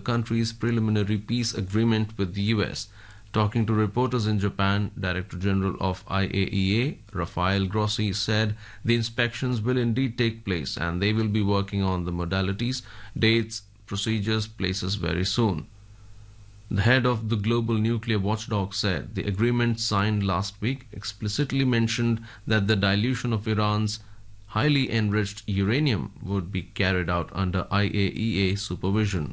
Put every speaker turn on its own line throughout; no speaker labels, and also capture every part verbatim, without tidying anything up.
country's preliminary peace agreement with the U S. Talking to reporters in Japan, Director General of I A E A, Rafael Grossi, said the inspections will indeed take place and they will be working on the modalities, dates, procedures, places very soon. The head of the Global Nuclear Watchdog said the agreement signed last week explicitly mentioned that the dilution of Iran's highly enriched uranium would be carried out under I A E A supervision.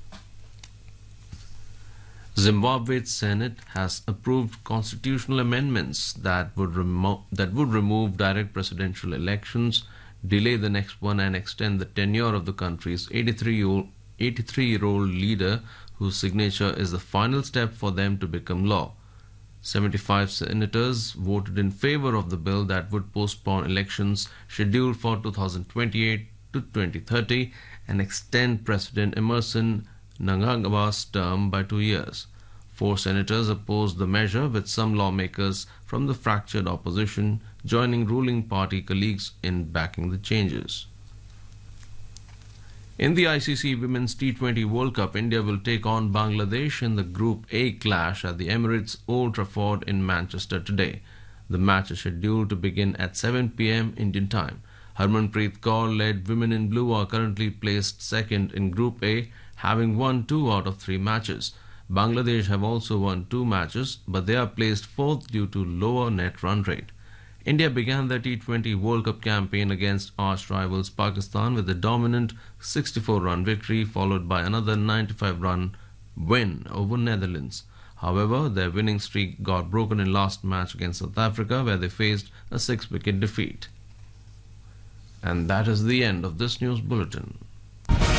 Zimbabwe's Senate has approved constitutional amendments that would, remo- that would remove direct presidential elections, delay the next one, and extend the tenure of the country's eighty-three-year-old leader, whose signature is the final step for them to become law. seventy-five senators voted in favor of the bill that would postpone elections scheduled for two thousand twenty-eight to twenty thirty and extend President Emerson Mnangagwa's term by two years. Four senators opposed the measure, with some lawmakers from the fractured opposition joining ruling party colleagues in backing the changes. In the I C C Women's T twenty World Cup, India will take on Bangladesh in the Group A clash at the Emirates Old Trafford in Manchester today. The match is scheduled to begin at seven p m Indian time. Harmanpreet Kaur-led Women in Blue are currently placed second in Group A, having won two out of three matches. Bangladesh have also won two matches, but they are placed fourth due to lower net run rate. India began their T twenty World Cup campaign against arch rivals Pakistan with a dominant sixty-four run victory, followed by another ninety-five run win over Netherlands. However, their winning streak got broken in last match against South Africa, where they faced a six-wicket defeat. And that is the end of this news bulletin.